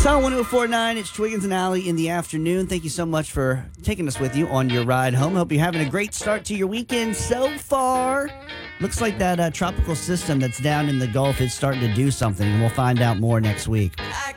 Song 1049, it's Twiggins and Alley in the afternoon. Thank you so much for taking us with you on your ride home. Hope you're having a great start to your weekend so far. Looks like that tropical system that's down in the Gulf is starting to do something, and we'll find out more next week.